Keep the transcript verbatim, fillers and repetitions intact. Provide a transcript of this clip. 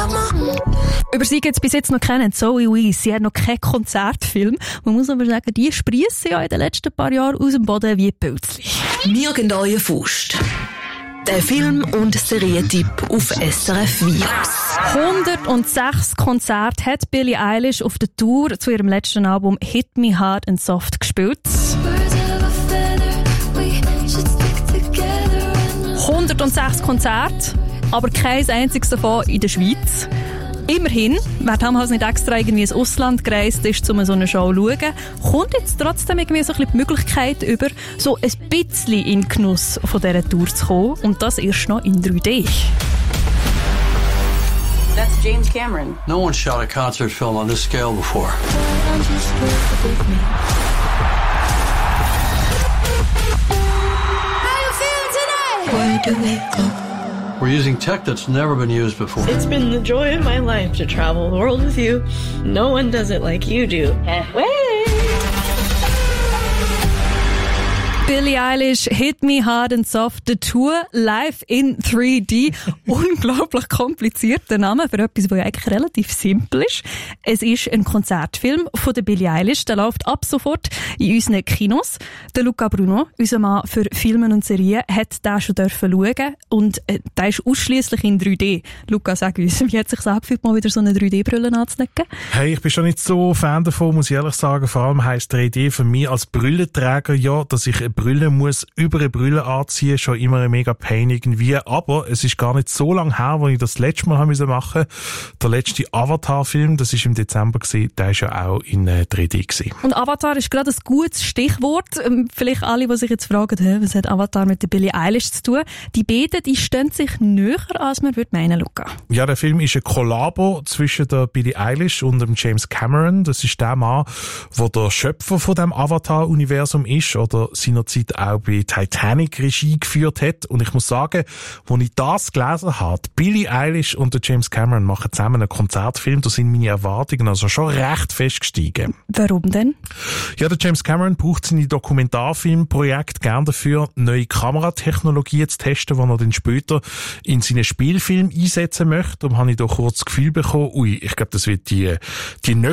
Über sie gibt es bis jetzt noch keinen Zoe Wees. Sie hat noch keinen Konzertfilm. Man muss aber sagen, die sprießen ja in den letzten paar Jahren aus dem Boden wie Pilzli. Nirgendwo Faust. Der Film- und Serientipp auf S R F Virus. hundertsechs Konzerte hat Billie Eilish auf der Tour zu ihrem letzten Album Hit Me Hard and Soft gespielt. hundertsechs Konzerte, aber kein einziges davon in der Schweiz. Immerhin, wer damals nicht extra irgendwie ins Ausland gereist ist, um so eine Show zu schauen, kommt jetzt trotzdem irgendwie so ein bisschen die Möglichkeit über, so ein bisschen in den Genuss von dieser Tour zu kommen. Und das erst noch in drei D. That's James Cameron. No one shot a concert film on this scale before. Where do we go? We're using tech that's never been used before. It's been the joy of my life to travel the world with you. No one does it like you do. Billie Eilish, Hit Me Hard and Soft, the Tour, live in drei D. Unglaublich komplizierter Name für etwas, das ja eigentlich relativ simpel ist. Es ist ein Konzertfilm von der Billie Eilish. Der läuft ab sofort in unseren Kinos. Der Luca Bruno, unser Mann für Filme und Serien, hat den schon dürfen schauen. Und äh, der ist ausschliesslich in drei D. Luca, sag uns, wie hat es sich angefühlt, mal wieder so eine drei D-Brille anzunehmen? Hey, ich bin schon nicht so Fan davon, muss ich ehrlich sagen. Vor allem heisst drei D für mich als Brillenträger ja, dass ich eine Brille muss über eine Brille anziehen, schon immer ein mega Pain irgendwie. Aber es ist gar nicht so lange her, als ich das letzte Mal machen musste. Der letzte Avatar-Film, das war im Dezember gewesen, der war ja auch in äh, drei D gewesen. Und Avatar ist gerade ein gutes Stichwort. Ähm, vielleicht alle, die sich jetzt fragen, hey, was hat Avatar mit der Billie Eilish zu tun? Die beiden, die stehen sich näher, als man würde meinen, Luca. Ja, der Film ist ein Kollabo zwischen der Billie Eilish und dem James Cameron. Das ist der Mann, der der Schöpfer von dem Avatar-Universum ist oder seinerzeit auch bei Titanic Regie geführt hat. Und ich muss sagen, als ich das gelesen habe, Billie Eilish und der James Cameron machen zusammen einen Konzertfilm, da sind meine Erwartungen also schon recht fest gestiegen. Warum denn? Ja, der James Cameron braucht seine Dokumentarfilmprojekte gerne dafür, neue Kameratechnologien zu testen, die er dann später in seinen Spielfilm einsetzen möchte. Darum habe ich da kurz das Gefühl bekommen, ui, ich glaube, das wird die, die nächste